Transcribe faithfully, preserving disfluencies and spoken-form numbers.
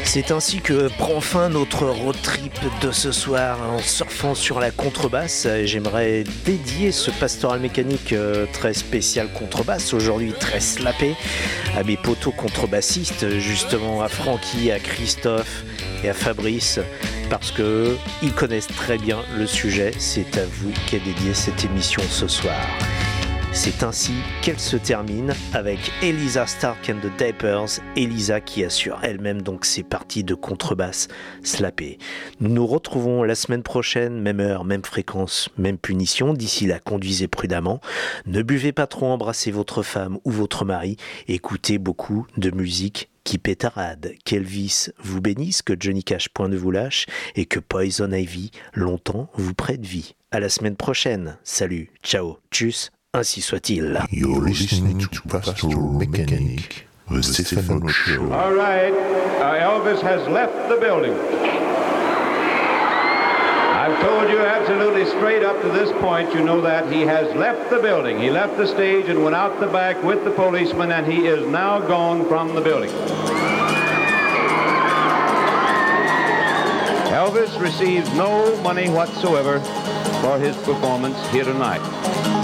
C'est ainsi que prend fin notre road trip de ce soir en surfant sur la contrebasse. J'aimerais dédier ce pastoral mécanique très spécial contrebasse, aujourd'hui très slappé, à mes potos contrebassistes, justement à Francky, à Christophe et à Fabrice, parce que ils connaissent très bien le sujet. C'est à vous qu'est dédiée cette émission ce soir. C'est ainsi qu'elle se termine avec Elisa Stark and the Diapers, Elisa qui assure elle-même donc ses parties de contrebasse slappées. Nous nous retrouvons la semaine prochaine, même heure, même fréquence, même punition. D'ici là, conduisez prudemment, ne buvez pas trop, embrassez votre femme ou votre mari, écoutez beaucoup de musique qui pétarade. Qu'Elvis vous bénisse, que Johnny Cash point ne vous lâche et que Poison Ivy longtemps vous prête vie. À la semaine prochaine. Salut, ciao, tchuss. Ainsi soit-il. You're listening to Pastoral Mechanic, the Stephen Roach Show. All right, uh, Elvis has left the building. I've told you absolutely straight up to this point, you know that he has left the building. He left the stage and went out the back with the policeman, and he is now gone from the building. Elvis receives no money whatsoever for his performance here tonight.